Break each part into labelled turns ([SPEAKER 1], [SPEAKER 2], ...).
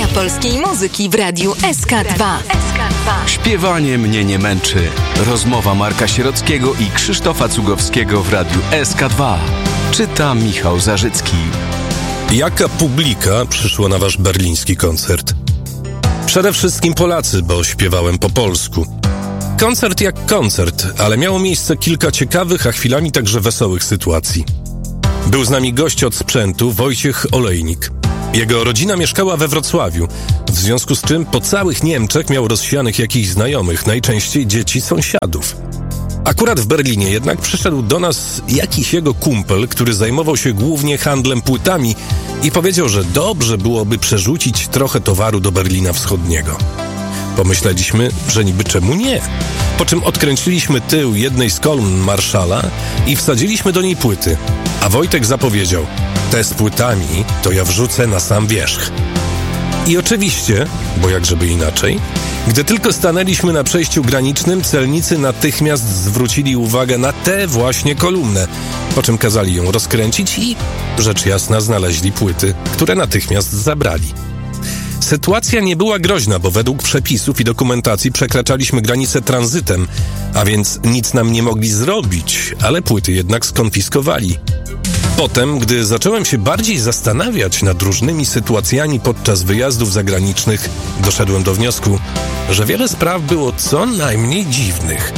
[SPEAKER 1] polskiej muzyki w radiu SK2.
[SPEAKER 2] Śpiewanie mnie nie męczy. Rozmowa Marka Sierockiego i Krzysztofa Cugowskiego w radiu SK2. Czyta Michał Zarzycki.
[SPEAKER 3] Jaka publika przyszła na wasz berliński koncert? Przede wszystkim Polacy, bo śpiewałem po polsku. Koncert jak koncert, ale miało miejsce kilka ciekawych, a chwilami także wesołych sytuacji. Był z nami gość od sprzętu, Wojciech Olejnik. Jego rodzina mieszkała we Wrocławiu, w związku z czym po całych Niemczech miał rozsianych jakichś znajomych, najczęściej dzieci sąsiadów. Akurat w Berlinie jednak przyszedł do nas jakiś jego kumpel, który zajmował się głównie handlem płytami i powiedział, że dobrze byłoby przerzucić trochę towaru do Berlina Wschodniego. Pomyśleliśmy, że niby czemu nie? Po czym odkręciliśmy tył jednej z kolumn Marszala i wsadziliśmy do niej płyty. A Wojtek zapowiedział, te z płytami to ja wrzucę na sam wierzch. I oczywiście, bo jakżeby inaczej, gdy tylko stanęliśmy na przejściu granicznym, celnicy natychmiast zwrócili uwagę na tę właśnie kolumnę, po czym kazali ją rozkręcić i, rzecz jasna, znaleźli płyty, które natychmiast zabrali. Sytuacja nie była groźna, bo według przepisów i dokumentacji przekraczaliśmy granicę tranzytem, a więc nic nam nie mogli zrobić, ale płyty jednak skonfiskowali. Potem, gdy zacząłem się bardziej zastanawiać nad różnymi sytuacjami podczas wyjazdów zagranicznych, doszedłem do wniosku, że wiele spraw było co najmniej dziwnych.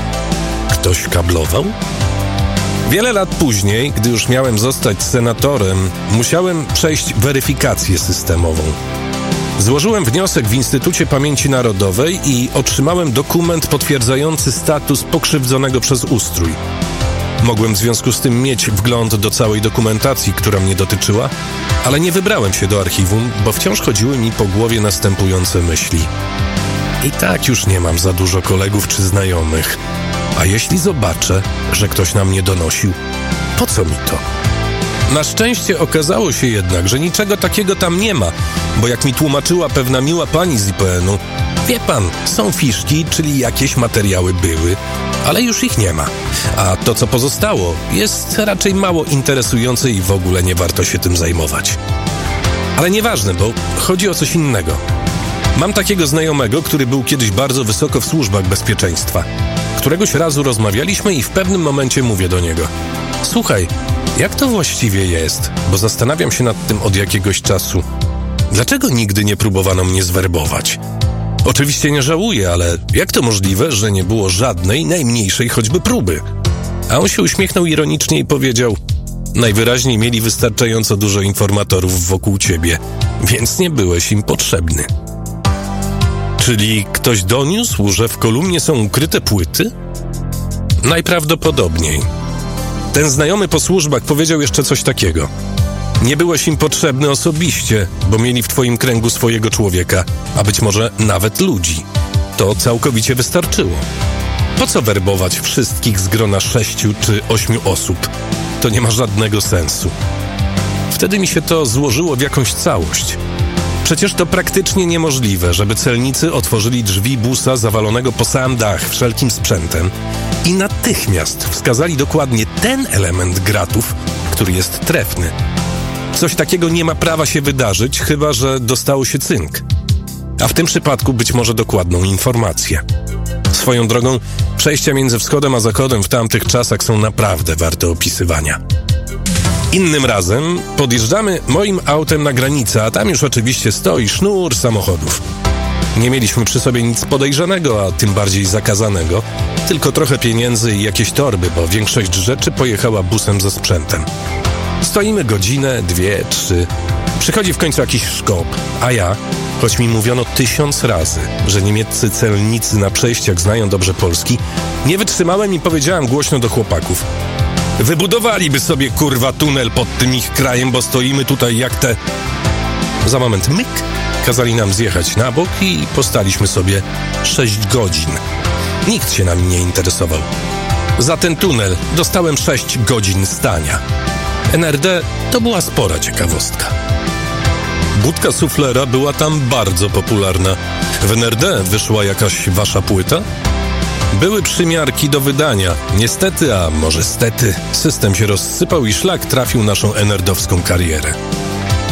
[SPEAKER 3] Ktoś kablował? Wiele lat później, gdy już miałem zostać senatorem, musiałem przejść weryfikację systemową. Złożyłem wniosek w Instytucie Pamięci Narodowej i otrzymałem dokument potwierdzający status pokrzywdzonego przez ustrój. Mogłem w związku z tym mieć wgląd do całej dokumentacji, która mnie dotyczyła, ale nie wybrałem się do archiwum, bo wciąż chodziły mi po głowie następujące myśli. I tak już nie mam za dużo kolegów czy znajomych. A jeśli zobaczę, że ktoś na mnie donosił, po co mi to? Na szczęście okazało się jednak, że niczego takiego tam nie ma, bo jak mi tłumaczyła pewna miła pani z IPN-u, wie pan, są fiszki, czyli jakieś materiały były, ale już ich nie ma. A to, co pozostało, jest raczej mało interesujące i w ogóle nie warto się tym zajmować. Ale nieważne, bo chodzi o coś innego. Mam takiego znajomego, który był kiedyś bardzo wysoko w służbach bezpieczeństwa. Któregoś razu rozmawialiśmy i w pewnym momencie mówię do niego: słuchaj, jak to właściwie jest? Bo zastanawiam się nad tym od jakiegoś czasu. Dlaczego nigdy nie próbowano mnie zwerbować? Oczywiście nie żałuję, ale jak to możliwe, że nie było żadnej, najmniejszej choćby próby? A on się uśmiechnął ironicznie i powiedział: najwyraźniej mieli wystarczająco dużo informatorów wokół ciebie, więc nie byłeś im potrzebny. Czyli ktoś doniósł, że w kolumnie są ukryte płyty? Najprawdopodobniej. Ten znajomy po służbach powiedział jeszcze coś takiego: nie byłeś im potrzebny osobiście, bo mieli w twoim kręgu swojego człowieka, a być może nawet ludzi. To całkowicie wystarczyło. Po co werbować wszystkich z grona 6 czy 8 osób? To nie ma żadnego sensu. Wtedy mi się to złożyło w jakąś całość. Przecież to praktycznie niemożliwe, żeby celnicy otworzyli drzwi busa zawalonego po sam dach wszelkim sprzętem i natychmiast wskazali dokładnie ten element gratów, który jest trefny. Coś takiego nie ma prawa się wydarzyć, chyba że dostało się cynk. A w tym przypadku być może dokładną informację. Swoją drogą, przejścia między wschodem a zachodem w tamtych czasach są naprawdę warte opisywania. Innym razem podjeżdżamy moim autem na granicę, a tam już oczywiście stoi sznur samochodów. Nie mieliśmy przy sobie nic podejrzanego, a tym bardziej zakazanego, tylko trochę pieniędzy i jakieś torby, bo większość rzeczy pojechała busem ze sprzętem. Stoimy godzinę, 2, 3. Przychodzi w końcu jakiś szkop, a ja, choć mi mówiono 1000 razy, że niemieccy celnicy na przejściach znają dobrze polski, nie wytrzymałem i powiedziałem głośno do chłopaków: wybudowaliby sobie, kurwa, tunel pod tym ich krajem, bo stoimy tutaj jak te... Za moment myk, kazali nam zjechać na bok i postaliśmy sobie 6 godzin. Nikt się nami nie interesował. Za ten tunel dostałem 6 godzin stania. NRD to była spora ciekawostka. Budka suflera była tam bardzo popularna. W NRD wyszła jakaś wasza płyta? Były przymiarki do wydania. Niestety, a może stety, system się rozsypał i szlak trafił naszą NRD-owską karierę.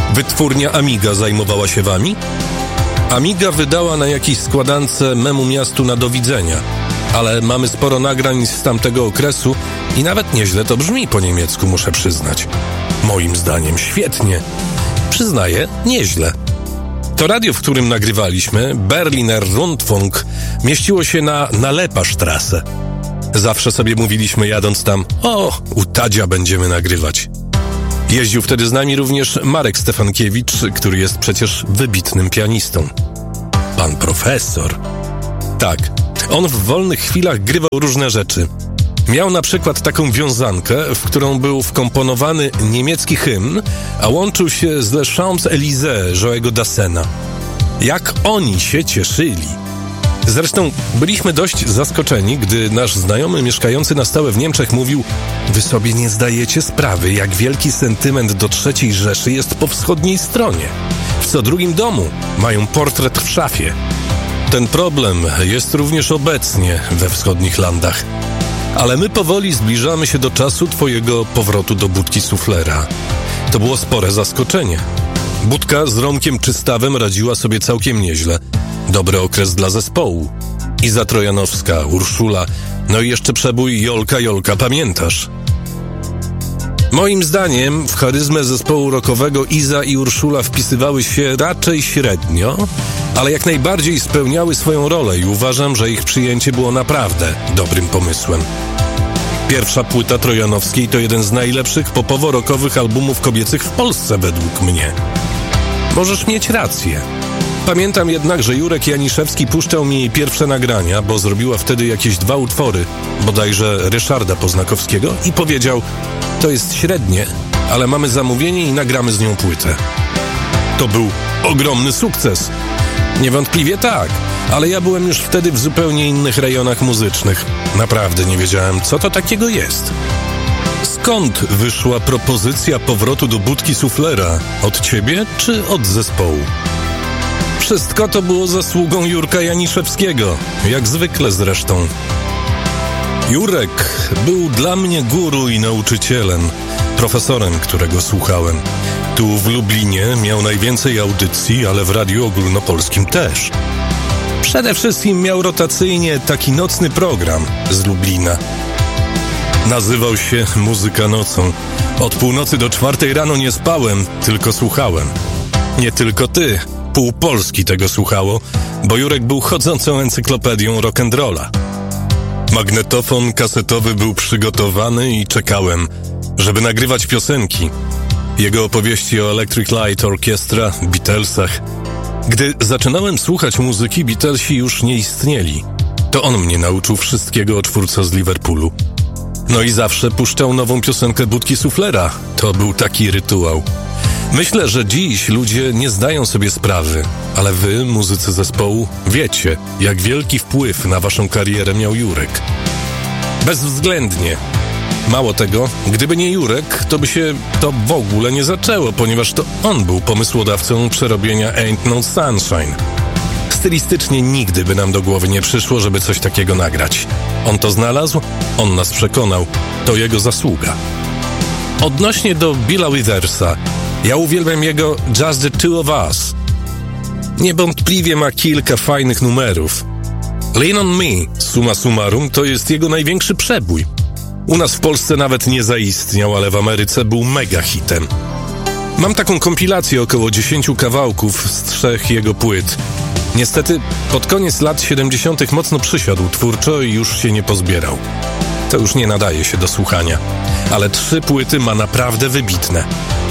[SPEAKER 3] Wytwórnia Amiga zajmowała się wami? Amiga wydała na jakiejś składance memu miastu na do widzenia, ale mamy sporo nagrań z tamtego okresu i nawet nieźle to brzmi po niemiecku, muszę przyznać. Moim zdaniem świetnie. Przyznaję, nieźle. To radio, w którym nagrywaliśmy, Berliner Rundfunk, mieściło się na Lepperstraße. Zawsze sobie mówiliśmy jadąc tam, u Tadzia będziemy nagrywać. Jeździł wtedy z nami również Marek Stefankiewicz, który jest przecież wybitnym pianistą. Pan profesor. Tak, on w wolnych chwilach grywał różne rzeczy. Miał na przykład taką wiązankę, w którą był wkomponowany niemiecki hymn, a łączył się z Les Champs-Élysées Joego Dassena. Jak oni się cieszyli! Zresztą byliśmy dość zaskoczeni, gdy nasz znajomy mieszkający na stałe w Niemczech mówił: wy sobie nie zdajecie sprawy, jak wielki sentyment do III Rzeszy jest po wschodniej stronie. W co drugim domu mają portret w szafie. Ten problem jest również obecnie we wschodnich landach. Ale my powoli zbliżamy się do czasu twojego powrotu do budki suflera. To było spore zaskoczenie. Budka z Romkiem Czystawem radziła sobie całkiem nieźle. Dobry okres dla zespołu. Iza Trojanowska, Urszula, no i jeszcze przebój Jolka, pamiętasz? Moim zdaniem w charyzmę zespołu rockowego Iza i Urszula wpisywały się raczej średnio, ale jak najbardziej spełniały swoją rolę i uważam, że ich przyjęcie było naprawdę dobrym pomysłem. Pierwsza płyta Trojanowskiej to jeden z najlepszych popowo-rockowych albumów kobiecych w Polsce według mnie. Możesz mieć rację. Pamiętam jednak, że Jurek Janiszewski puszczał mi jej pierwsze nagrania, bo zrobiła wtedy jakieś 2 utwory, bodajże Ryszarda Poznakowskiego, i powiedział: to jest średnie, ale mamy zamówienie i nagramy z nią płytę. To był ogromny sukces. Niewątpliwie tak, ale ja byłem już wtedy w zupełnie innych rejonach muzycznych. Naprawdę nie wiedziałem, co to takiego jest. Skąd wyszła propozycja powrotu do budki suflera? Od ciebie czy od zespołu? Wszystko to było zasługą Jurka Janiszewskiego, jak zwykle zresztą. Jurek był dla mnie guru i nauczycielem, profesorem, którego słuchałem. Tu w Lublinie miał najwięcej audycji, ale w Radiu Ogólnopolskim też. Przede wszystkim miał rotacyjnie taki nocny program z Lublina. Nazywał się Muzyka nocą. Od północy do 4 rano nie spałem, tylko słuchałem. Nie tylko ty, pół Polski tego słuchało, bo Jurek był chodzącą encyklopedią rock'n'rolla. Magnetofon kasetowy był przygotowany i czekałem, żeby nagrywać piosenki. Jego opowieści o Electric Light Orchestra, Beatlesach. Gdy zaczynałem słuchać muzyki, Beatlesi już nie istnieli. To on mnie nauczył wszystkiego o twórco z Liverpoolu. No i zawsze puszczał nową piosenkę budki suflera. To był taki rytuał. Myślę, że dziś ludzie nie zdają sobie sprawy, ale wy, muzycy zespołu, wiecie, jak wielki wpływ na waszą karierę miał Jurek. Bezwzględnie. Mało tego, gdyby nie Jurek, to by się to w ogóle nie zaczęło, ponieważ to on był pomysłodawcą przerobienia Ain't No Sunshine. Stylistycznie nigdy by nam do głowy nie przyszło, żeby coś takiego nagrać. On to znalazł, on nas przekonał. To jego zasługa. Odnośnie do Billa Withersa, ja uwielbiam jego Just the Two of Us. Niewątpliwie ma kilka fajnych numerów. Lean on Me, summa summarum, to jest jego największy przebój. U nas w Polsce nawet nie zaistniał, ale w Ameryce był mega hitem. Mam taką kompilację około 10 kawałków z 3 jego płyt. Niestety pod koniec lat 70. mocno przysiadł twórczo i już się nie pozbierał. To już nie nadaje się do słuchania. Ale 3 płyty ma naprawdę wybitne.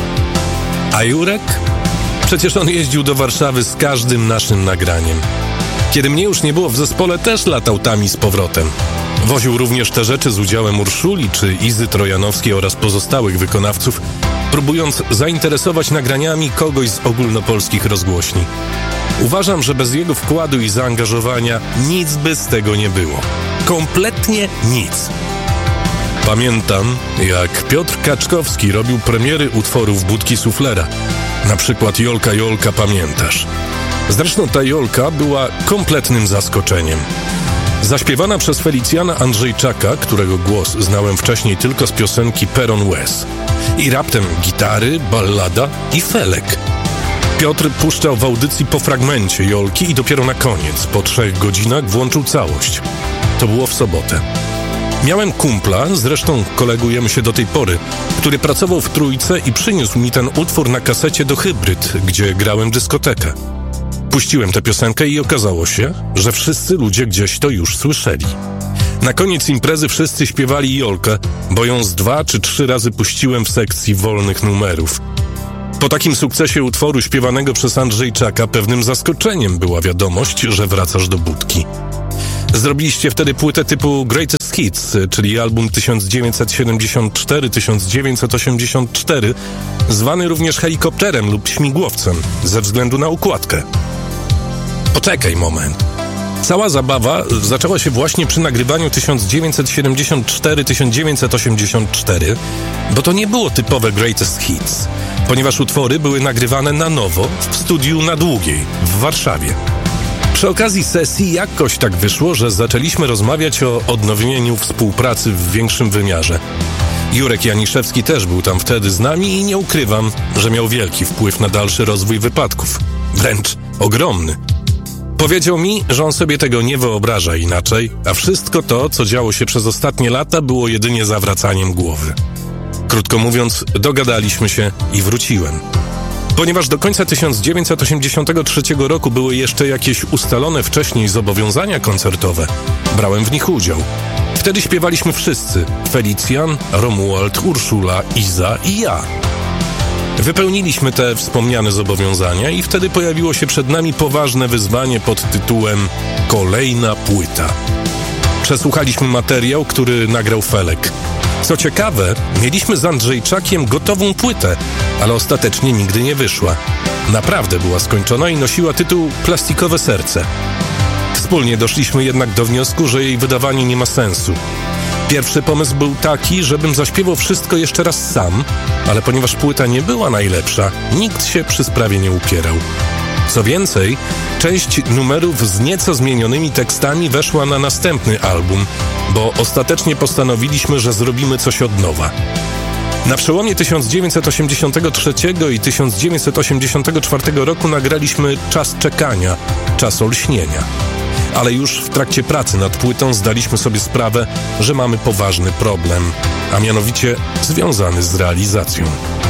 [SPEAKER 3] A Jurek? Przecież on jeździł do Warszawy z każdym naszym nagraniem. Kiedy mnie już nie było w zespole, też latał tam i z powrotem. Woził również te rzeczy z udziałem Urszuli czy Izy Trojanowskiej oraz pozostałych wykonawców, próbując zainteresować nagraniami kogoś z ogólnopolskich rozgłośni. Uważam, że bez jego wkładu i zaangażowania nic by z tego nie było. Kompletnie nic. Pamiętam, jak Piotr Kaczkowski robił premiery utworów budki suflera. Na przykład Jolka, pamiętasz? Zresztą ta Jolka była kompletnym zaskoczeniem. Zaśpiewana przez Felicjana Andrzejczaka, którego głos znałem wcześniej tylko z piosenki Peron Wes. I raptem gitary, ballada i felek. Piotr puszczał w audycji po fragmencie Jolki i dopiero na koniec, po 3 godzinach, włączył całość. To było w sobotę. Miałem kumpla, zresztą kolegujemy się do tej pory, który pracował w Trójce i przyniósł mi ten utwór na kasecie do Hybryd, gdzie grałem dyskotekę. Puściłem tę piosenkę i okazało się, że wszyscy ludzie gdzieś to już słyszeli. Na koniec imprezy wszyscy śpiewali Jolkę, bo ją z 2 czy 3 razy puściłem w sekcji wolnych numerów. Po takim sukcesie utworu śpiewanego przez Andrzejczaka pewnym zaskoczeniem była wiadomość, że wracasz do budki. Zrobiliście wtedy płytę typu Greatest Hits, czyli album 1974-1984, zwany również helikopterem lub śmigłowcem, ze względu na układkę. Poczekaj moment. Cała zabawa zaczęła się właśnie przy nagrywaniu 1974-1984, bo to nie było typowe Greatest Hits, ponieważ utwory były nagrywane na nowo w studiu na Długiej w Warszawie. Przy okazji sesji jakoś tak wyszło, że zaczęliśmy rozmawiać o odnowieniu współpracy w większym wymiarze. Jurek Janiszewski też był tam wtedy z nami i nie ukrywam, że miał wielki wpływ na dalszy rozwój wypadków. Wręcz ogromny. Powiedział mi, że on sobie tego nie wyobraża inaczej, a wszystko to, co działo się przez ostatnie lata, było jedynie zawracaniem głowy. Krótko mówiąc, dogadaliśmy się i wróciłem. Ponieważ do końca 1983 roku były jeszcze jakieś ustalone wcześniej zobowiązania koncertowe, brałem w nich udział. Wtedy śpiewaliśmy wszyscy: Felicjan, Romuald, Urszula, Iza i ja. Wypełniliśmy te wspomniane zobowiązania i wtedy pojawiło się przed nami poważne wyzwanie pod tytułem Kolejna płyta. Przesłuchaliśmy materiał, który nagrał Felek. Co ciekawe, mieliśmy z Andrzejczakiem gotową płytę, ale ostatecznie nigdy nie wyszła. Naprawdę była skończona i nosiła tytuł Plastikowe serce. Wspólnie doszliśmy jednak do wniosku, że jej wydawanie nie ma sensu. Pierwszy pomysł był taki, żebym zaśpiewał wszystko jeszcze raz sam, ale ponieważ płyta nie była najlepsza, nikt się przy sprawie nie upierał. Co więcej, część numerów z nieco zmienionymi tekstami weszła na następny album, bo ostatecznie postanowiliśmy, że zrobimy coś od nowa. Na przełomie 1983 i 1984 roku nagraliśmy Czas czekania, Czas olśnienia. Ale już w trakcie pracy nad płytą zdaliśmy sobie sprawę, że mamy poważny problem, a mianowicie związany z realizacją.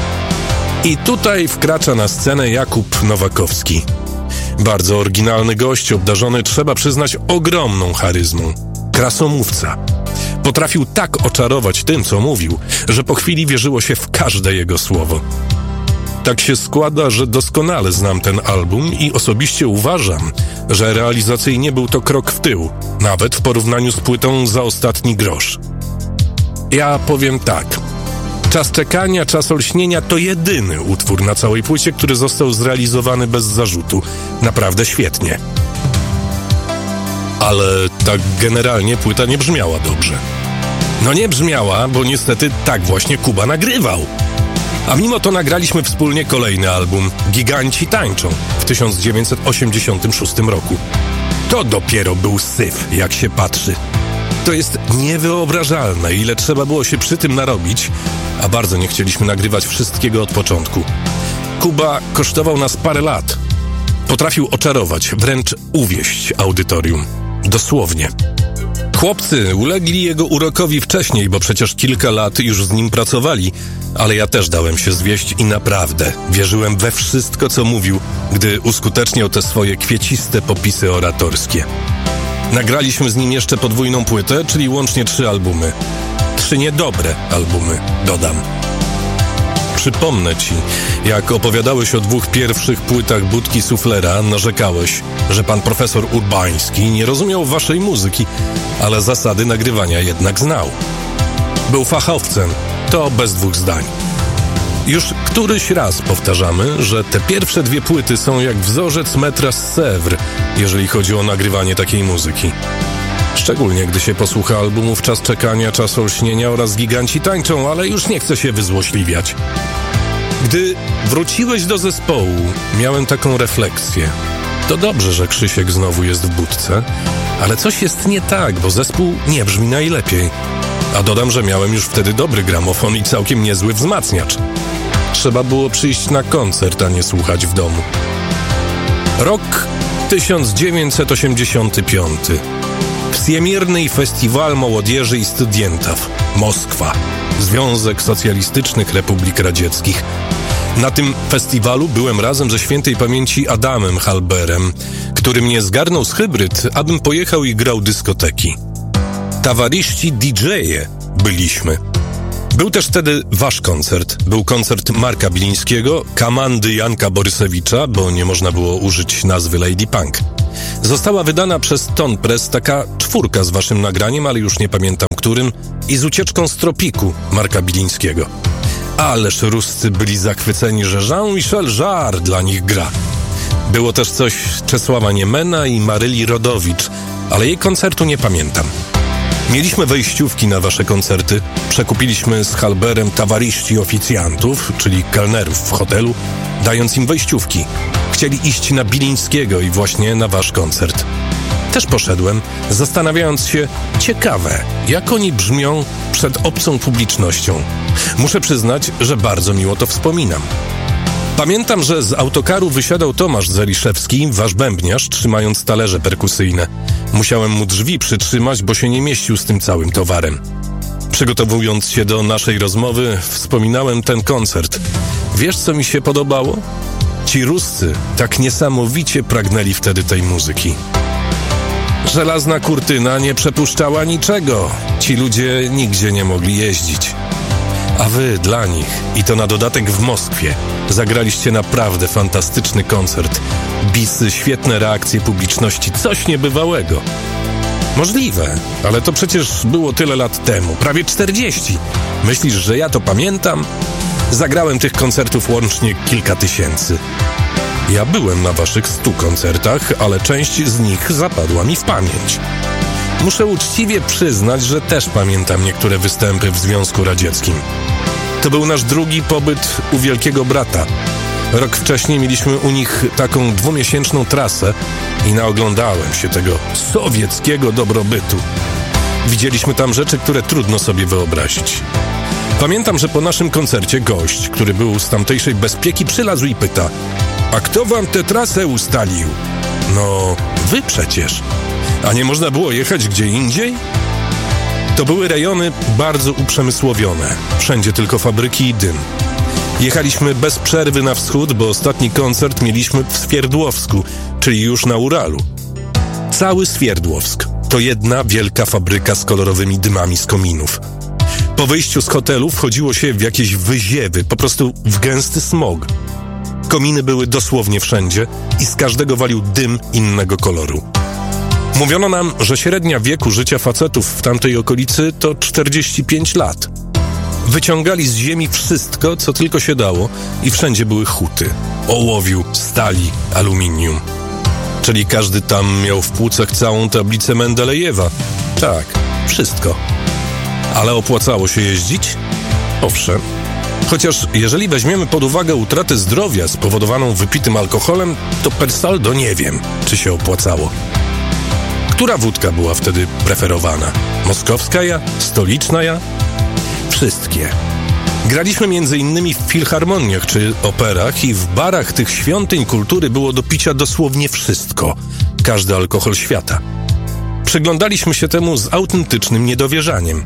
[SPEAKER 3] I tutaj wkracza na scenę Jakub Nowakowski. Bardzo oryginalny gość, obdarzony, trzeba przyznać, ogromną charyzmą. Krasomówca. Potrafił tak oczarować tym, co mówił, że po chwili wierzyło się w każde jego słowo. Tak się składa, że doskonale znam ten album i osobiście uważam, że realizacyjnie był to krok w tył, nawet w porównaniu z płytą Za ostatni grosz. Ja powiem tak. Czas czekania, Czas olśnienia to jedyny utwór na całej płycie, który został zrealizowany bez zarzutu. Naprawdę świetnie. Ale tak generalnie płyta nie brzmiała dobrze. No nie brzmiała, bo niestety tak właśnie Kuba nagrywał. A mimo to nagraliśmy wspólnie kolejny album, Giganci tańczą, w 1986 roku. To dopiero był syf, jak się patrzy. To jest niewyobrażalne, ile trzeba było się przy tym narobić, a bardzo nie chcieliśmy nagrywać wszystkiego od początku. Kuba kosztował nas parę lat. Potrafił oczarować, wręcz uwieść audytorium. Dosłownie. Chłopcy ulegli jego urokowi wcześniej, bo przecież kilka lat już z nim pracowali, ale ja też dałem się zwieść i naprawdę wierzyłem we wszystko, co mówił, gdy uskuteczniał te swoje kwieciste popisy oratorskie. Nagraliśmy z nim jeszcze podwójną płytę, czyli łącznie 3 albumy. 3 niedobre albumy, dodam. Przypomnę ci, jak opowiadałeś o 2 pierwszych płytach Budki Suflera, narzekałeś, że pan profesor Urbański nie rozumiał waszej muzyki, ale zasady nagrywania jednak znał. Był fachowcem, to bez 2 zdań. Już któryś raz powtarzamy, że te pierwsze 2 płyty są jak wzorzec metra z Sèvres, jeżeli chodzi o nagrywanie takiej muzyki. Szczególnie gdy się posłucha albumów Czas czekania, Czas olśnienia oraz Giganci tańczą, ale już nie chcę się wyzłośliwiać. Gdy wróciłeś do zespołu, miałem taką refleksję. To dobrze, że Krzysiek znowu jest w budce, ale coś jest nie tak, bo zespół nie brzmi najlepiej. A dodam, że miałem już wtedy dobry gramofon i całkiem niezły wzmacniacz. Trzeba było przyjść na koncert, a nie słuchać w domu. Rok 1985. Всемирный фестиваль молодежи и студентов. Moskwa. Związek Socjalistycznych Republik Radzieckich. Na tym festiwalu byłem razem ze świętej pamięci Adamem Halberem, który mnie zgarnął z hybryd, abym pojechał i grał dyskoteki. Towarzyści DJ-e byliśmy. Był też wtedy wasz koncert. Był koncert Marka Bilińskiego, Kamandy Janka Borysewicza, bo nie można było użyć nazwy Lady Punk. Została wydana przez Ton Press taka 4 z waszym nagraniem, ale już nie pamiętam którym, i z ucieczką z tropiku Marka Bilińskiego. Ależ Ruscy byli zachwyceni, że Jean-Michel Jarre dla nich gra. Było też coś Czesława Niemena i Maryli Rodowicz, ale jej koncertu nie pamiętam. Mieliśmy wejściówki na wasze koncerty, przekupiliśmy z Halberem towarzyści oficjantów, czyli kelnerów w hotelu, dając im wejściówki. Chcieli iść na Bilińskiego i właśnie na wasz koncert. Też poszedłem, zastanawiając się, ciekawe, jak oni brzmią przed obcą publicznością. Muszę przyznać, że bardzo miło to wspominam. Pamiętam, że z autokaru wysiadał Tomasz Zeliszewski, wasz bębniarz, trzymając talerze perkusyjne. Musiałem mu drzwi przytrzymać, bo się nie mieścił z tym całym towarem. Przygotowując się do naszej rozmowy, wspominałem ten koncert. Wiesz, co mi się podobało? Ci Ruscy tak niesamowicie pragnęli wtedy tej muzyki. Żelazna kurtyna nie przepuszczała niczego. Ci ludzie nigdzie nie mogli jeździć. A wy dla nich, i to na dodatek w Moskwie, zagraliście naprawdę fantastyczny koncert. Bisy, świetne reakcje publiczności, coś niebywałego. Możliwe, ale to przecież było tyle lat temu, prawie 40. Myślisz, że ja to pamiętam? Zagrałem tych koncertów łącznie kilka tysięcy. Ja byłem na waszych 100 koncertach, ale część z nich zapadła mi w pamięć. Muszę uczciwie przyznać, że też pamiętam niektóre występy w Związku Radzieckim. To był nasz drugi pobyt u Wielkiego Brata. Rok wcześniej mieliśmy u nich taką 2-miesięczną trasę i naoglądałem się tego sowieckiego dobrobytu. Widzieliśmy tam rzeczy, które trudno sobie wyobrazić. Pamiętam, że po naszym koncercie gość, który był z tamtejszej bezpieki, przylazł i pyta: a kto wam tę trasę ustalił? No, wy przecież. A nie można było jechać gdzie indziej? To były rejony bardzo uprzemysłowione. Wszędzie tylko fabryki i dym. Jechaliśmy bez przerwy na wschód, bo ostatni koncert mieliśmy w Swierdłowsku, czyli już na Uralu. Cały Swierdłowsk to jedna wielka fabryka z kolorowymi dymami z kominów. Po wyjściu z hotelu wchodziło się w jakieś wyziewy, po prostu w gęsty smog. Kominy były dosłownie wszędzie i z każdego walił dym innego koloru. Mówiono nam, że średnia wieku życia facetów w tamtej okolicy to 45 lat. Wyciągali z ziemi wszystko, co tylko się dało i wszędzie były huty. Ołowiu, stali, aluminium. Czyli każdy tam miał w płucach całą tablicę Mendelejewa. Tak, wszystko. Ale opłacało się jeździć? Owszem. Chociaż jeżeli weźmiemy pod uwagę utratę zdrowia spowodowaną wypitym alkoholem, to per saldo nie wiem, czy się opłacało. Która wódka była wtedy preferowana? Moskowska ja? Stoliczna ja? Wszystkie. Graliśmy między innymi w filharmoniach czy operach i w barach tych świątyń kultury było do picia dosłownie wszystko. Każdy alkohol świata. Przyglądaliśmy się temu z autentycznym niedowierzaniem.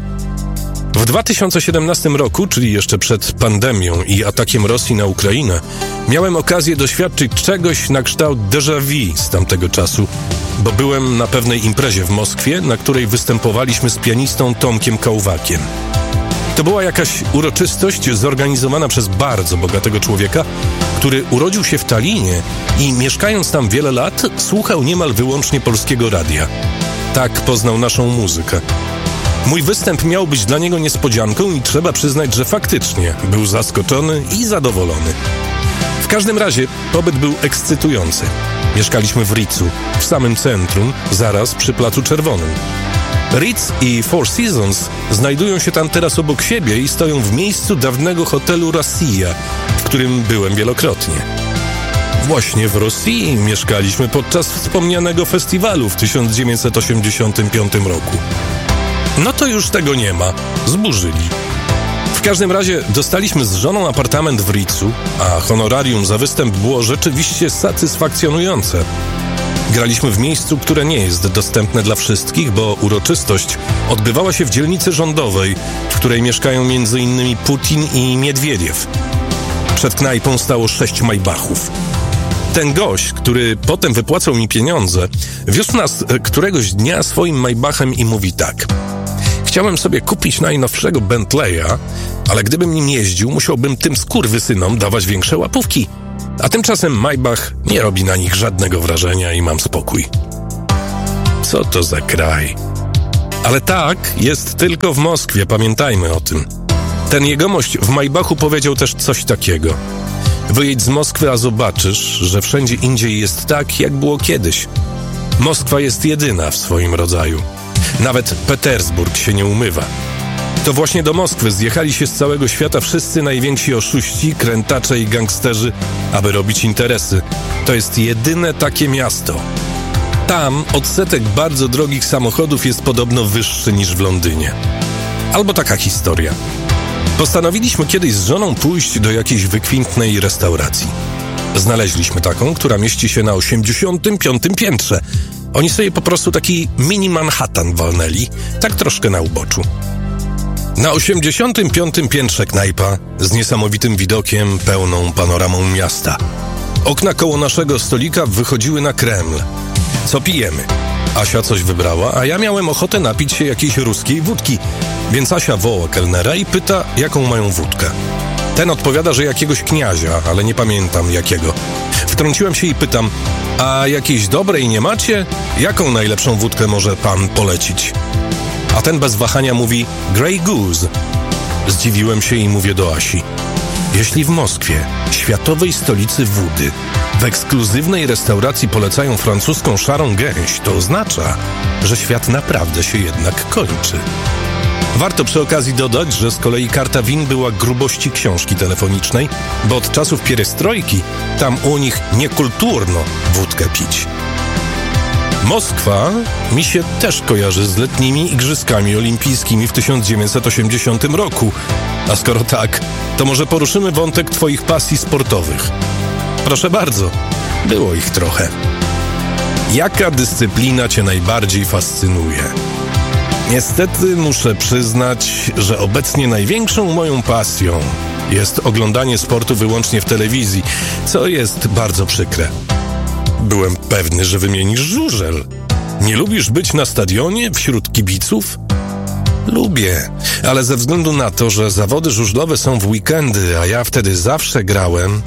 [SPEAKER 3] W 2017 roku, czyli jeszcze przed pandemią i atakiem Rosji na Ukrainę, miałem okazję doświadczyć czegoś na kształt déjà vu z tamtego czasu, bo byłem na pewnej imprezie w Moskwie, na której występowaliśmy z pianistą Tomkiem Kołwakiem. To była jakaś uroczystość zorganizowana przez bardzo bogatego człowieka, który urodził się w Tallinie i mieszkając tam wiele lat, słuchał niemal wyłącznie polskiego radia. Tak poznał naszą muzykę. Mój występ miał być dla niego niespodzianką i trzeba przyznać, że faktycznie był zaskoczony i zadowolony. W każdym razie pobyt był ekscytujący. Mieszkaliśmy w Ritzu, w samym centrum, zaraz przy Placu Czerwonym. Ritz i Four Seasons znajdują się tam teraz obok siebie i stoją w miejscu dawnego hotelu Rosja, w którym byłem wielokrotnie. Właśnie w Rosji mieszkaliśmy podczas wspomnianego festiwalu w 1985 roku. No to już tego nie ma. Zburzyli. W każdym razie dostaliśmy z żoną apartament w Ritzu, a honorarium za występ było rzeczywiście satysfakcjonujące. Graliśmy w miejscu, które nie jest dostępne dla wszystkich, bo uroczystość odbywała się w dzielnicy rządowej, w której mieszkają m.in. Putin i Miedwiediew. Przed knajpą stało 6 Maybachów. Ten gość, który potem wypłacał mi pieniądze, wiózł nas któregoś dnia swoim Maybachem i mówi tak: chciałem sobie kupić najnowszego Bentleya, ale gdybym nim jeździł, musiałbym tym skurwysynom dawać większe łapówki. A tymczasem Maybach nie robi na nich żadnego wrażenia i mam spokój. Co to za kraj? Ale tak jest tylko w Moskwie, pamiętajmy o tym. Ten jegomość w Maybachu powiedział też coś takiego: wyjedź z Moskwy, a zobaczysz, że wszędzie indziej jest tak, jak było kiedyś. Moskwa jest jedyna w swoim rodzaju. Nawet Petersburg się nie umywa. To właśnie do Moskwy zjechali się z całego świata wszyscy najwięksi oszuści, krętacze i gangsterzy, aby robić interesy. To jest jedyne takie miasto. Tam odsetek bardzo drogich samochodów jest podobno wyższy niż w Londynie. Albo taka historia. Postanowiliśmy kiedyś z żoną pójść do jakiejś wykwintnej restauracji. Znaleźliśmy taką, która mieści się na 85. piętrze. Oni sobie po prostu taki mini Manhattan walnęli, tak troszkę na uboczu. Na 85. piętrze knajpa z niesamowitym widokiem, pełną panoramą miasta. Okna koło naszego stolika wychodziły na Kreml. Co pijemy? Asia coś wybrała, a ja miałem ochotę napić się jakiejś ruskiej wódki, więc Asia woła kelnera i pyta, jaką mają wódkę. Ten odpowiada, że jakiegoś kniazia, ale nie pamiętam jakiego. Wtrąciłem się i pytam: a jakiejś dobrej nie macie? Jaką najlepszą wódkę może pan polecić? A ten bez wahania mówi: Grey Goose. Zdziwiłem się i mówię do Asi: jeśli w Moskwie, światowej stolicy wódy, w ekskluzywnej restauracji polecają francuską szarą gęś, to oznacza, że świat naprawdę się jednak kończy. Warto przy okazji dodać, że z kolei karta win była grubości książki telefonicznej, bo od czasów pierestrojki tam u nich niekulturno wódkę pić. Moskwa mi się też kojarzy z letnimi igrzyskami olimpijskimi w 1980 roku. A skoro tak, to może poruszymy wątek twoich pasji sportowych. Proszę bardzo, było ich trochę. Jaka dyscyplina cię najbardziej fascynuje? Niestety muszę przyznać, że obecnie największą moją pasją jest oglądanie sportu wyłącznie w telewizji, co jest bardzo przykre. Byłem pewny, że wymienisz żużel. Nie lubisz być na stadionie wśród kibiców? Lubię, ale ze względu na to, że zawody żużlowe są w weekendy, a ja wtedy zawsze grałem,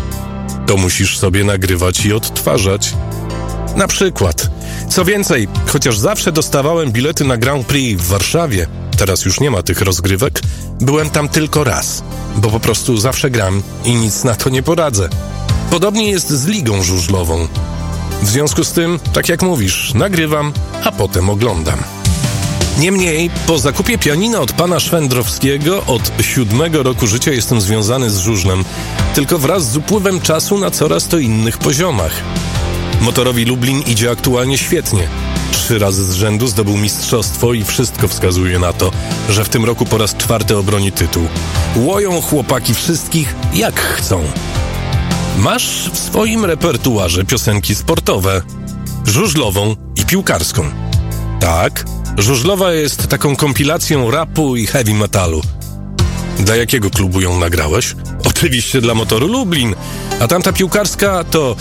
[SPEAKER 3] to musisz sobie nagrywać i odtwarzać. Na przykład. Co więcej, chociaż zawsze dostawałem bilety na Grand Prix w Warszawie, teraz już nie ma tych rozgrywek, byłem tam tylko raz, bo po prostu zawsze gram i nic na to nie poradzę. Podobnie jest z ligą żużlową. W związku z tym, tak jak mówisz, nagrywam, a potem oglądam. Niemniej, po zakupie pianina od pana Szwendrowskiego od 7 roku życia jestem związany z żużlem, tylko wraz z upływem czasu na coraz to innych poziomach. Motorowi Lublin idzie aktualnie świetnie. 3 razy z rzędu zdobył mistrzostwo i wszystko wskazuje na to, że w tym roku po raz 4 obroni tytuł. Łoją chłopaki wszystkich jak chcą. Masz w swoim repertuarze piosenki sportowe, żużlową i piłkarską. Tak, żużlowa jest taką kompilacją rapu i heavy metalu. Dla jakiego klubu ją nagrałeś? Oczywiście dla Motoru Lublin. A tamta piłkarska to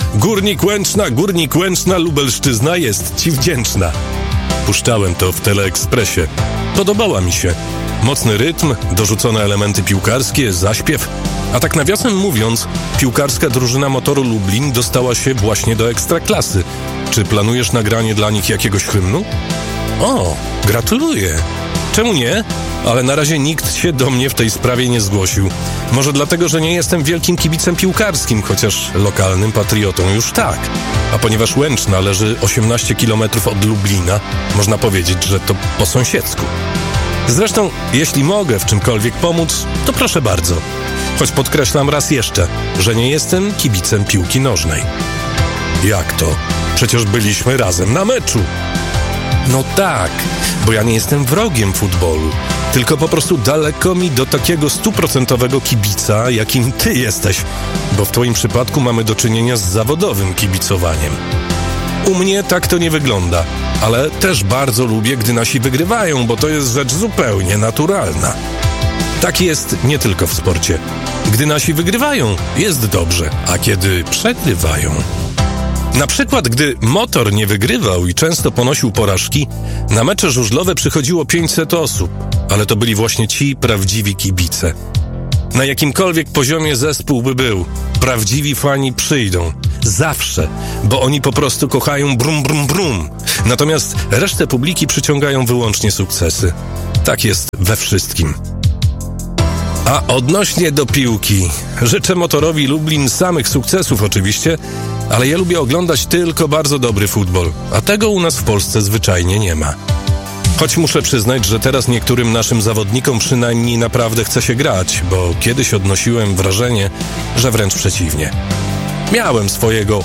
[SPEAKER 3] Górnik Łęczna, Lubelszczyzna jest ci wdzięczna. Puszczałem to w Teleekspresie. Podobała mi się. Mocny rytm, dorzucone elementy piłkarskie, zaśpiew. A tak nawiasem mówiąc, piłkarska drużyna Motoru Lublin dostała się właśnie do Ekstraklasy. Czy planujesz nagranie dla nich jakiegoś hymnu? O, gratuluję. Czemu nie? Ale na razie nikt się do mnie w tej sprawie nie zgłosił. Może dlatego, że nie jestem wielkim kibicem piłkarskim, chociaż lokalnym patriotą już tak. A ponieważ Łęczna leży 18 km od Lublina, można powiedzieć, że to po sąsiedzku. Zresztą, jeśli mogę w czymkolwiek pomóc, to proszę bardzo. Choć podkreślam raz jeszcze, że nie jestem kibicem piłki nożnej. Jak to? Przecież byliśmy razem na meczu. No tak, bo ja nie jestem wrogiem futbolu, tylko po prostu daleko mi do takiego 100% kibica, jakim ty jesteś, bo w twoim przypadku mamy do czynienia z zawodowym kibicowaniem. U mnie tak to nie wygląda, ale też bardzo lubię, gdy nasi wygrywają, bo to jest rzecz zupełnie naturalna. Tak jest nie tylko w sporcie. Gdy nasi wygrywają, jest dobrze, a kiedy przegrywają... Na przykład, gdy Motor nie wygrywał i często ponosił porażki, na mecze żużlowe przychodziło 500 osób, ale to byli właśnie ci prawdziwi kibice. Na jakimkolwiek poziomie zespół by był, prawdziwi fani przyjdą. Zawsze, bo oni po prostu kochają brum brum brum. Natomiast resztę publiki przyciągają wyłącznie sukcesy. Tak jest we wszystkim. A odnośnie do piłki, życzę Motorowi Lublin samych sukcesów oczywiście, ale ja lubię oglądać tylko bardzo dobry futbol, a tego u nas w Polsce zwyczajnie nie ma. Choć muszę przyznać, że teraz niektórym naszym zawodnikom przynajmniej naprawdę chce się grać, bo kiedyś odnosiłem wrażenie, że wręcz przeciwnie. Miałem swojego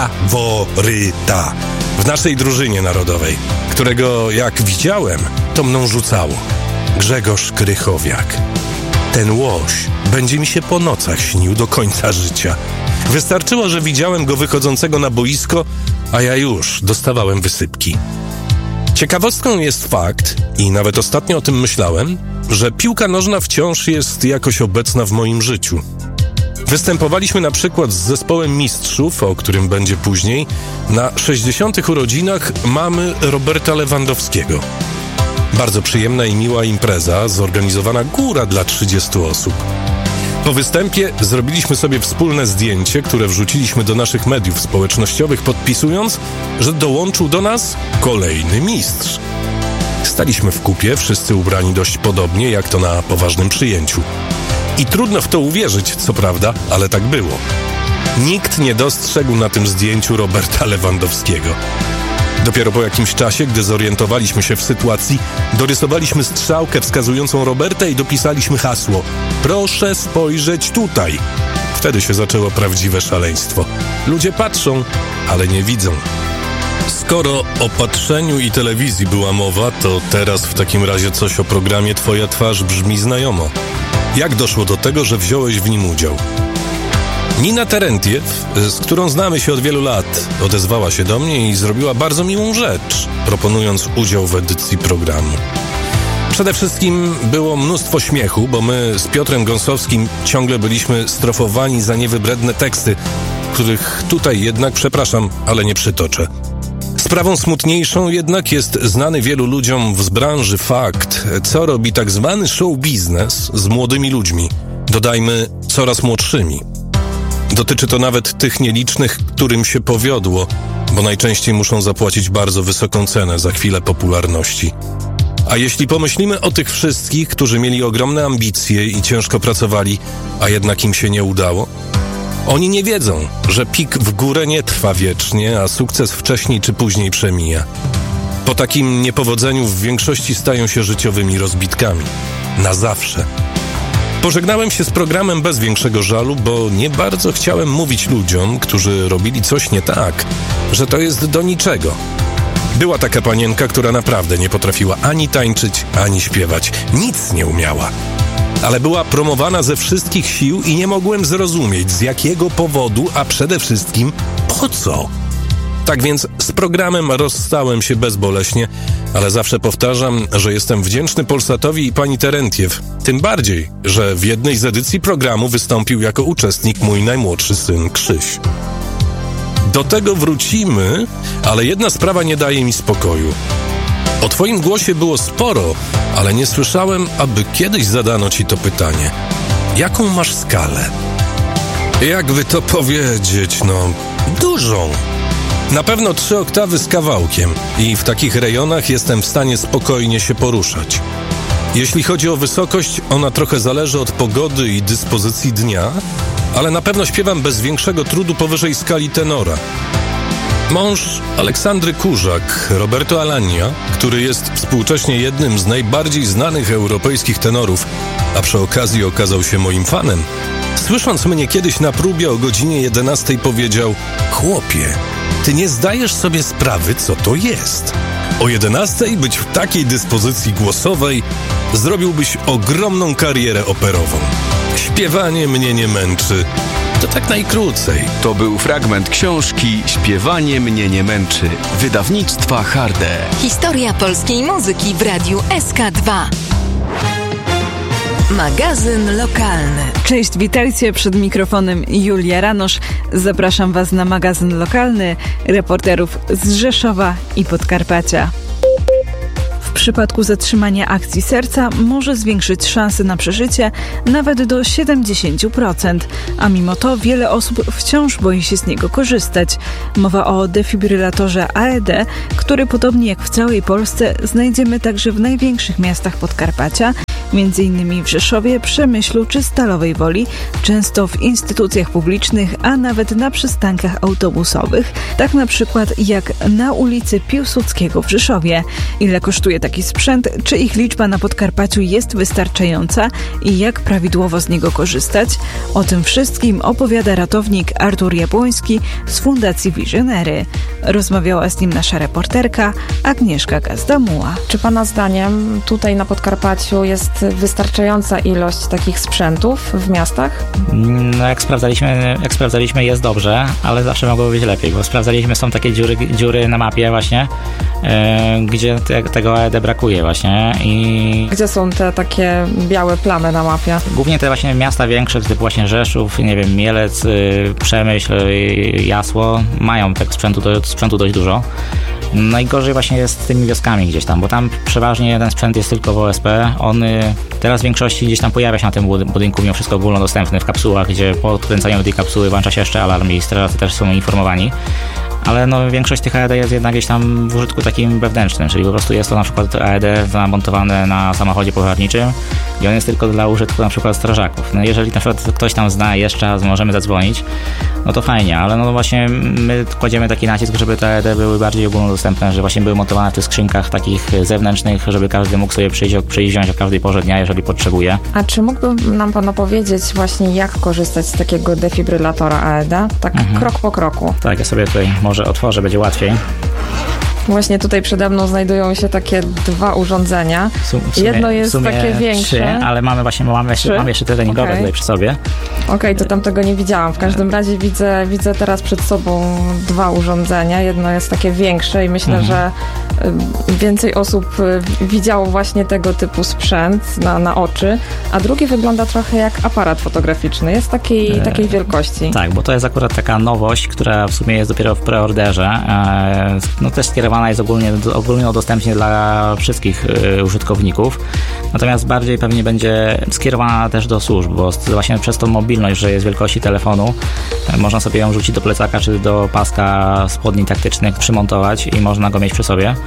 [SPEAKER 3] faworyta w naszej drużynie narodowej, którego jak widziałem, to mną rzucało. Grzegorz Krychowiak. Ten łoś będzie mi się po nocach śnił do końca życia. Wystarczyło, że widziałem go wychodzącego na boisko, a ja już dostawałem wysypki. Ciekawostką jest fakt, i nawet ostatnio o tym myślałem, że piłka nożna wciąż jest jakoś obecna w moim życiu. Występowaliśmy na przykład z zespołem mistrzów, o którym będzie później, na 60. urodzinach mamy Roberta Lewandowskiego. Bardzo przyjemna i miła impreza, zorganizowana góra dla 30 osób. Po występie zrobiliśmy sobie wspólne zdjęcie, które wrzuciliśmy do naszych mediów społecznościowych, podpisując, że dołączył do nas kolejny mistrz. Staliśmy w kupie, wszyscy ubrani dość podobnie, jak to na poważnym przyjęciu. I trudno w to uwierzyć, co prawda, ale tak było. Nikt nie dostrzegł na tym zdjęciu Roberta Lewandowskiego. Dopiero po jakimś czasie, gdy zorientowaliśmy się w sytuacji, dorysowaliśmy strzałkę wskazującą Roberta i dopisaliśmy hasło: proszę spojrzeć tutaj. Wtedy się zaczęło prawdziwe szaleństwo. Ludzie patrzą, ale nie widzą. Skoro o patrzeniu i telewizji była mowa, to teraz w takim razie coś o programie Twoja twarz brzmi znajomo. Jak doszło do tego, że wziąłeś w nim udział? Nina Terentiew, z którą znamy się od wielu lat, odezwała się do mnie i zrobiła bardzo miłą rzecz, proponując udział w edycji programu. Przede wszystkim było mnóstwo śmiechu, bo my z Piotrem Gąsowskim ciągle byliśmy strofowani za niewybredne teksty, których tutaj jednak, przepraszam, ale nie przytoczę. Sprawą smutniejszą jednak jest znany wielu ludziom z branży fakt, co robi tak zwany show biznes z młodymi ludźmi, dodajmy coraz młodszymi. Dotyczy to nawet tych nielicznych, którym się powiodło, bo najczęściej muszą zapłacić bardzo wysoką cenę za chwilę popularności. A jeśli pomyślimy o tych wszystkich, którzy mieli ogromne ambicje i ciężko pracowali, a jednak im się nie udało, oni nie wiedzą, że pik w górę nie trwa wiecznie, a sukces wcześniej czy później przemija. Po takim niepowodzeniu w większości stają się życiowymi rozbitkami. Na zawsze. Pożegnałem się z programem bez większego żalu, bo nie bardzo chciałem mówić ludziom, którzy robili coś nie tak, że to jest do niczego. Była taka panienka, która naprawdę nie potrafiła ani tańczyć, ani śpiewać. Nic nie umiała. Ale była promowana ze wszystkich sił i nie mogłem zrozumieć, z jakiego powodu, a przede wszystkim po co. Tak więc z programem rozstałem się bezboleśnie, ale zawsze powtarzam, że jestem wdzięczny Polsatowi i pani Terentiew. Tym bardziej, że w jednej z edycji programu wystąpił jako uczestnik mój najmłodszy syn Krzyś. Do tego wrócimy, ale jedna sprawa nie daje mi spokoju. O twoim głosie było sporo, ale nie słyszałem, aby kiedyś zadano ci to pytanie. Jaką masz skalę? Jakby to powiedzieć, dużą. Na pewno 3 oktawy z kawałkiem i w takich rejonach jestem w stanie spokojnie się poruszać. Jeśli chodzi o wysokość, ona trochę zależy od pogody i dyspozycji dnia, ale na pewno śpiewam bez większego trudu powyżej skali tenora. Mąż Aleksandry Kurzak, Roberto Alagna, który jest współcześnie jednym z najbardziej znanych europejskich tenorów, a przy okazji okazał się moim fanem, Słysząc mnie kiedyś na próbie o godzinie 11 powiedział: chłopie, ty nie zdajesz sobie sprawy, co to jest. O 11 być w takiej dyspozycji głosowej zrobiłbyś ogromną karierę operową. Śpiewanie mnie nie męczy. To tak najkrócej.
[SPEAKER 2] To był fragment książki Śpiewanie mnie nie męczy, wydawnictwa Harde.
[SPEAKER 1] Historia polskiej muzyki w radiu SK2. Magazyn lokalny.
[SPEAKER 4] Cześć, witajcie, przed mikrofonem Julia Ranosz. Zapraszam Was na magazyn lokalny reporterów z Rzeszowa i Podkarpacia. W przypadku zatrzymania akcji serca może zwiększyć szanse na przeżycie nawet do 70%, a mimo to wiele osób wciąż boi się z niego korzystać. Mowa o defibrylatorze AED, który podobnie jak w całej Polsce znajdziemy także w największych miastach Podkarpacia, m.in. w Rzeszowie, Przemyślu czy Stalowej Woli, często w instytucjach publicznych, a nawet na przystankach autobusowych, tak na przykład jak na ulicy Piłsudskiego w Rzeszowie. Ile kosztuje taki sprzęt, czy ich liczba na Podkarpaciu jest wystarczająca i jak prawidłowo z niego korzystać? O tym wszystkim opowiada ratownik Artur Jabłoński z Fundacji Wizjonery. Rozmawiała z nim nasza reporterka Agnieszka Gazdamuła.
[SPEAKER 5] Czy Pana zdaniem tutaj na Podkarpaciu jest wystarczająca ilość takich sprzętów w miastach?
[SPEAKER 6] No jak sprawdzaliśmy jest dobrze, ale zawsze mogło być lepiej, bo sprawdzaliśmy, są takie dziury na mapie właśnie, gdzie tego AED brakuje właśnie. I
[SPEAKER 5] gdzie są te takie białe plamy na mapie?
[SPEAKER 6] Głównie te właśnie miasta większe, typu właśnie Rzeszów, nie wiem, Mielec, Przemyśl, Jasło, mają tego sprzętu dość dużo. Najgorzej właśnie jest z tymi wioskami gdzieś tam, bo tam przeważnie ten sprzęt jest tylko w OSP. On teraz w większości gdzieś tam pojawia się na tym budynku, mimo wszystko ogólnodostępny w kapsułach, gdzie po odkręcaniu tej kapsuły włącza się jeszcze alarm i strażacy też są informowani. Ale no, większość tych AED jest jednak gdzieś tam w użytku takim wewnętrznym, czyli po prostu jest to na przykład AED zamontowane na samochodzie pożarniczym i on jest tylko dla użytku na przykład strażaków. No, jeżeli na przykład ktoś tam zna jeszcze raz, możemy zadzwonić, no to fajnie, ale no właśnie my kładziemy taki nacisk, żeby te AED były bardziej ogólnodostępne, że właśnie były montowane w tych skrzynkach takich zewnętrznych, żeby każdy mógł sobie przyjść wziąć o każdej porze dnia, jeżeli potrzebuje.
[SPEAKER 5] A czy mógłby nam Pan opowiedzieć właśnie, jak korzystać z takiego defibrylatora AED? Tak krok po kroku.
[SPEAKER 6] Tak, ja sobie tutaj może otworzę, będzie łatwiej.
[SPEAKER 5] Właśnie tutaj przede mną znajdują się takie dwa urządzenia. Jedno jest takie większe.
[SPEAKER 6] 3, ale mamy jeszcze te treningowe tutaj przy sobie.
[SPEAKER 5] Okej, to tam tego nie widziałam. W każdym razie widzę teraz przed sobą dwa urządzenia. Jedno jest takie większe i myślę, że więcej osób widziało właśnie tego typu sprzęt na oczy, a drugi wygląda trochę jak aparat fotograficzny. Jest takiej wielkości.
[SPEAKER 6] Tak, bo to jest akurat taka nowość, która w sumie jest dopiero w preorderze. No też skierowana jest ogólnodostępnie dla wszystkich użytkowników. Natomiast bardziej pewnie będzie skierowana też do służb, bo właśnie przez tą mobilność, że jest wielkości telefonu, można sobie ją rzucić do plecaka czy do paska spodni taktycznych, przymontować i można go mieć przy sobie.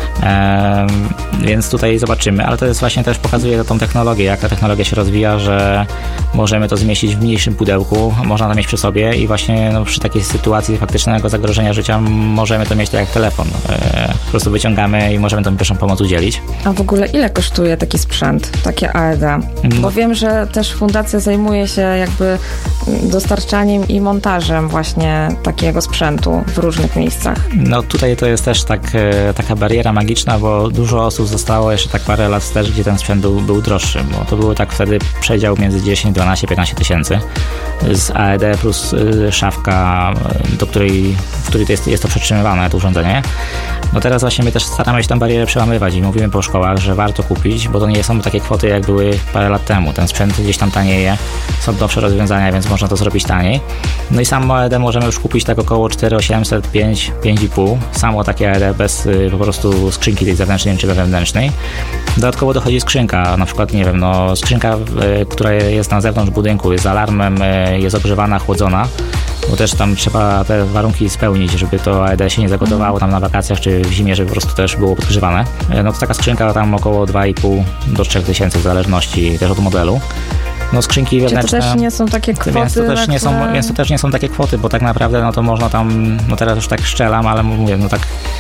[SPEAKER 6] Więc tutaj zobaczymy, ale to jest właśnie też pokazuje tą technologię, jak ta technologia się rozwija, że możemy to zmieścić w mniejszym pudełku, można to mieć przy sobie i właśnie przy takiej sytuacji faktycznego zagrożenia życia możemy to mieć tak jak telefon. Po prostu wyciągamy i możemy tą pierwszą pomoc udzielić.
[SPEAKER 5] A w ogóle ile kosztuje taki sprzęt, takie AED? Bo wiem, że też fundacja zajmuje się jakby dostarczaniem i montażem właśnie takiego sprzętu w różnych miejscach.
[SPEAKER 6] No tutaj to jest też taka bariera magiczna, bo dużo osób zostało jeszcze tak parę lat wstecz, gdzie ten sprzęt był droższy, bo to był tak wtedy przedział między 10, 12, 15 tysięcy z AED plus szafka, w której jest to przetrzymywane, to urządzenie. No teraz właśnie my też staramy się tę barierę przełamywać i mówimy po szkołach, że warto kupić, bo to nie są takie kwoty, jak były parę lat temu. Ten sprzęt gdzieś tam tanieje, są nowsze rozwiązania, więc można to zrobić taniej. No i sam AED możemy już kupić tak około 4800, 5,5. Samo takie AED bez po prostu skrzynki tej zewnętrznej czy wewnętrznej. Dodatkowo dochodzi skrzynka, na przykład, nie wiem, skrzynka, która jest na zewnątrz budynku, jest z alarmem, jest ogrzewana, chłodzona, bo też tam trzeba te warunki spełnić, żeby to AED się nie zagotowało tam na wakacjach czy w zimie, żeby po prostu też było podgrzewane. No to taka skrzynka tam około 2,5 do 3 tysięcy w zależności też od modelu. No skrzynki wewnętrzne.
[SPEAKER 5] To też nie są takie kwoty.
[SPEAKER 6] Więc to też nie są takie kwoty, bo tak naprawdę to można tam, teraz już tak szczelam, ale mówię, tak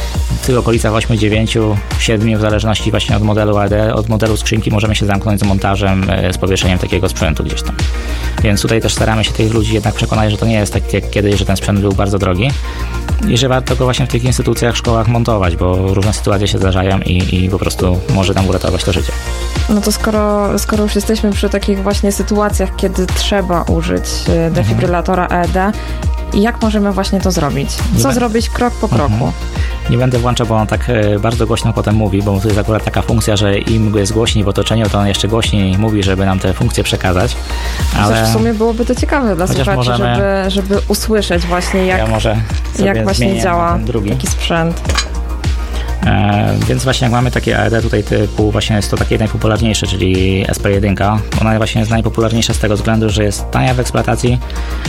[SPEAKER 6] tych okolicach 8, 9, 7, w zależności właśnie od modelu AED, od modelu skrzynki możemy się zamknąć z montażem, z powieszeniem takiego sprzętu gdzieś tam. Więc tutaj też staramy się tych ludzi jednak przekonać, że to nie jest tak jak kiedyś, że ten sprzęt był bardzo drogi i że warto go właśnie w tych instytucjach, szkołach montować, bo różne sytuacje się zdarzają i po prostu może nam uratować to życie.
[SPEAKER 5] No to skoro już jesteśmy przy takich właśnie sytuacjach, kiedy trzeba użyć defibrylatora AED, jak możemy właśnie to zrobić? Co zrobić krok po kroku?
[SPEAKER 6] Nie będę włączał, bo on tak bardzo głośno potem mówi, bo to jest akurat taka funkcja, że im jest głośniej w otoczeniu, to on jeszcze głośniej mówi, żeby nam te funkcje przekazać.
[SPEAKER 5] Ale w sumie byłoby to ciekawe dla słuchaczy, żeby usłyszeć właśnie jak właśnie działa taki sprzęt.
[SPEAKER 6] Więc właśnie jak mamy takie AED tutaj typu, właśnie jest to takie najpopularniejsze, czyli SP1. Ona właśnie jest najpopularniejsza z tego względu, że jest tania w eksploatacji,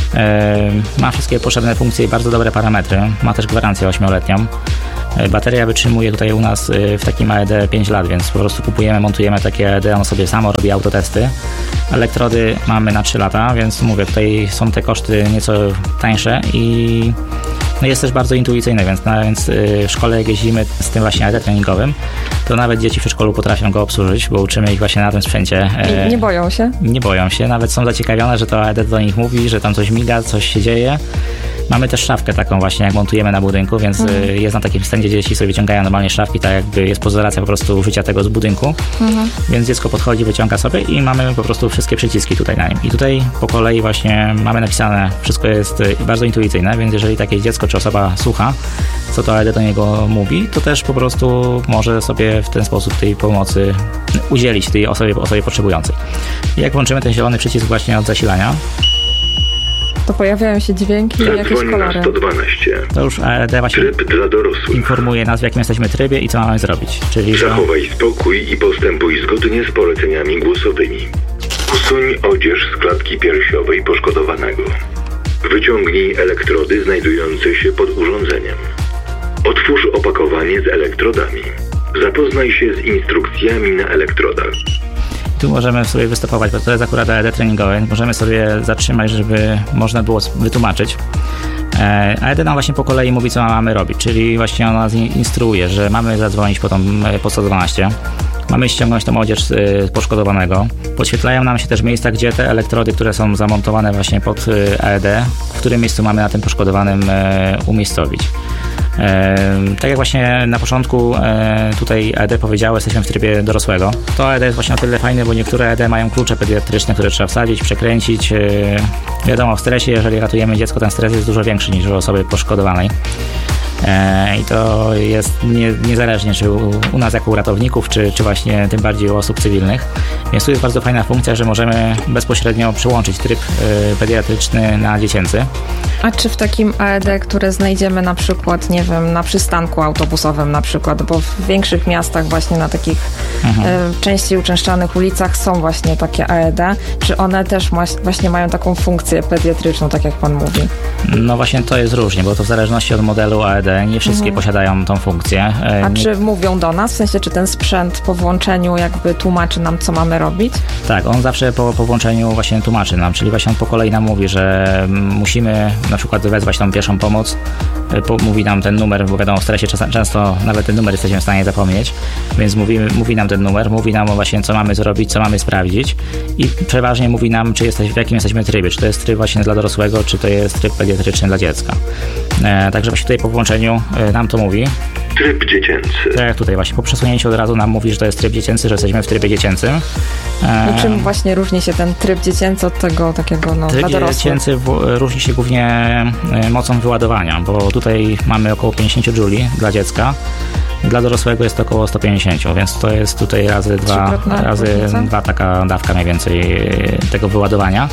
[SPEAKER 6] ma wszystkie potrzebne funkcje i bardzo dobre parametry, ma też gwarancję 8-letnią. Bateria wytrzymuje tutaj u nas w takim AED 5 lat, więc po prostu kupujemy, montujemy takie AED, on sobie samo robi autotesty. Elektrody mamy na 3 lata, więc mówię, tutaj są te koszty nieco tańsze i no jest też bardzo intuicyjny, więc w szkole jak jeździmy z tym właśnie AED treningowym, to nawet dzieci w przedszkolu potrafią go obsłużyć, bo uczymy ich właśnie na tym sprzęcie.
[SPEAKER 5] Nie boją się? Nie
[SPEAKER 6] boją się, nawet są zaciekawione, że to AED do nich mówi, że tam coś miga, coś się dzieje. Mamy też szafkę taką właśnie, jak montujemy na budynku, więc jest na takim stędzie, gdzie dzieci sobie wyciągają normalnie szafki, tak jakby jest pozoracja po prostu użycia tego z budynku. Więc dziecko podchodzi, wyciąga sobie i mamy po prostu wszystkie przyciski tutaj na nim. I tutaj po kolei właśnie mamy napisane, wszystko jest bardzo intuicyjne, więc jeżeli takie dziecko czy osoba słucha, co to AED do niego mówi, to też po prostu może sobie w ten sposób tej pomocy udzielić tej osobie potrzebującej. I jak włączymy ten zielony przycisk właśnie od zasilania,
[SPEAKER 5] to pojawiają się dźwięki i jakieś kolory.
[SPEAKER 7] 112.
[SPEAKER 6] To już AED właśnie
[SPEAKER 7] Tryb dla dorosłych.
[SPEAKER 6] Informuje nas, w jakim jesteśmy trybie i co mamy zrobić. Czyli
[SPEAKER 7] zachowaj spokój i postępuj zgodnie z poleceniami głosowymi. Usuń odzież z klatki piersiowej poszkodowanego. Wyciągnij elektrody znajdujące się pod urządzeniem. Otwórz opakowanie z elektrodami. Zapoznaj się z instrukcjami na elektrodach.
[SPEAKER 6] Tu możemy sobie wystopować, bo to jest akurat AED treningowe. Możemy sobie zatrzymać, żeby można było wytłumaczyć. AED nam właśnie po kolei mówi, co mamy robić, czyli właśnie ona nas instruuje, że mamy zadzwonić po 112, mamy ściągnąć tą odzież poszkodowanego. Podświetlają nam się też miejsca, gdzie te elektrody, które są zamontowane właśnie pod AED, w którym miejscu mamy na tym poszkodowanym umiejscowić. Tak jak właśnie na początku tutaj AED powiedziało, jesteśmy w trybie dorosłego. To AED jest właśnie o tyle fajne, bo niektóre AED mają klucze pediatryczne, które trzeba wsadzić, przekręcić. Wiadomo, w stresie, jeżeli ratujemy dziecko, ten stres jest dużo większy niż u osoby poszkodowanej. I to jest niezależnie, czy u nas jako u ratowników, czy właśnie tym bardziej u osób cywilnych. Więc tu jest bardzo fajna funkcja, że możemy bezpośrednio przyłączyć tryb pediatryczny na dziecięcy.
[SPEAKER 5] A czy w takim AED, które znajdziemy na przykład, nie wiem, na przystanku autobusowym na przykład, bo w większych miastach właśnie na takich częściej uczęszczanych ulicach są właśnie takie AED, czy one też właśnie mają taką funkcję pediatryczną, tak jak pan mówi?
[SPEAKER 6] No właśnie to jest różnie, bo to w zależności od modelu AED nie wszystkie posiadają tą funkcję.
[SPEAKER 5] A czy mówią do nas? W sensie, czy ten sprzęt po włączeniu jakby tłumaczy nam, co mamy robić?
[SPEAKER 6] Tak, on zawsze po włączeniu właśnie tłumaczy nam, czyli właśnie on po kolei nam mówi, że musimy na przykład wezwać tą pierwszą pomoc, mówi nam ten numer, bo wiadomo, w stresie często nawet ten numer jesteśmy w stanie zapomnieć, więc mówi nam ten numer, mówi nam właśnie, co mamy zrobić, co mamy sprawdzić i przeważnie mówi nam, w jakim jesteśmy trybie, czy to jest tryb właśnie dla dorosłego, czy to jest tryb pediatryczny dla dziecka. Także właśnie tutaj po włączeniu nam to mówi.
[SPEAKER 7] Tryb dziecięcy.
[SPEAKER 6] Tak, tutaj właśnie po przesunięciu od razu nam mówi, że to jest tryb dziecięcy, że jesteśmy w trybie dziecięcym.
[SPEAKER 5] I czym właśnie różni się ten tryb dziecięcy od tego takiego dla dorosłych?
[SPEAKER 6] Tryb dziecięcy różni się głównie mocą wyładowania, bo tutaj mamy około 50 Joule dla dziecka. Dla dorosłego jest to około 150, więc to jest tutaj razy dwa taka dawka mniej więcej tego wyładowania.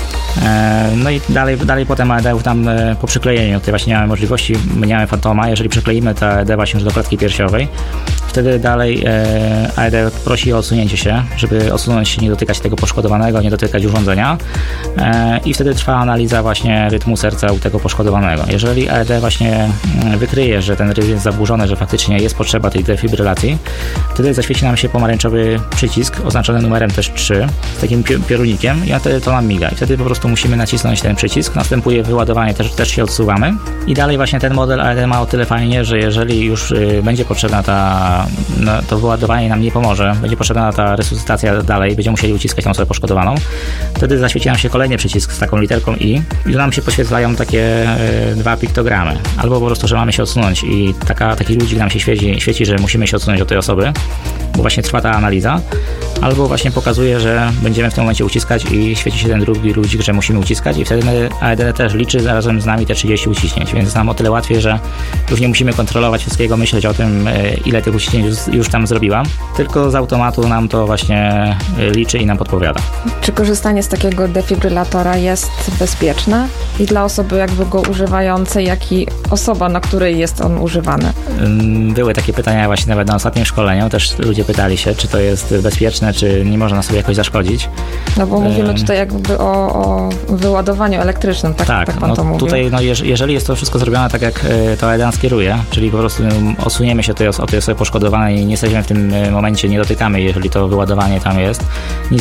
[SPEAKER 6] No i dalej potem AED tam po przyklejeniu, tutaj właśnie nie mamy możliwości, my nie mamy fantoma, jeżeli przykleimy te AED właśnie już do klatki piersiowej, wtedy dalej AED prosi o odsunięcie się, żeby odsunąć się, nie dotykać tego poszkodowanego, nie dotykać urządzenia i wtedy trwa analiza właśnie rytmu serca u tego poszkodowanego. Jeżeli AED właśnie wykryje, że ten rytm jest zaburzony, że faktycznie jest potrzeba tej defibrylacji, wtedy zaświeci nam się pomarańczowy przycisk oznaczony numerem też 3 z takim piorunikiem i wtedy to nam miga i wtedy po prostu prostu musimy nacisnąć ten przycisk, następuje wyładowanie, też się odsuwamy i dalej właśnie ten model AED ma o tyle fajnie, że jeżeli już będzie potrzebna to wyładowanie nam nie pomoże, będzie potrzebna ta resuscytacja dalej, będziemy musieli uciskać tą osobę poszkodowaną, wtedy zaświeci nam się kolejny przycisk z taką literką I nam się poświetlają takie 2 piktogramy, albo po prostu, że mamy się odsunąć i taki ludzik nam się świeci, że musimy się odsunąć od tej osoby, bo właśnie trwa ta analiza, albo właśnie pokazuje, że będziemy w tym momencie uciskać i świeci się ten drugi ludzik, że musimy uciskać i wtedy AED też liczy razem z nami te 30 uciśnięć, więc nam o tyle łatwiej, że już nie musimy kontrolować wszystkiego, myśleć o tym, ile tych uciśnięć już tam zrobiłam, tylko z automatu nam to właśnie liczy i nam podpowiada.
[SPEAKER 5] Czy korzystanie z takiego defibrylatora jest bezpieczne i dla osoby jakby go używającej, jak i osoba, na której jest on używany?
[SPEAKER 6] Były takie pytania właśnie nawet na ostatnim szkoleniu, też ludzie pytali się, czy to jest bezpieczne, czy nie można sobie jakoś zaszkodzić.
[SPEAKER 5] No bo mówimy tutaj jakby o wyładowaniu elektrycznym, tak pan to mówił.
[SPEAKER 6] Tutaj jeżeli jest to wszystko zrobione tak, jak to AED nas kieruje, czyli po prostu osuniemy się od tej osoby poszkodowanej i nie jesteśmy w tym momencie, nie dotykamy, jeżeli to wyładowanie tam jest,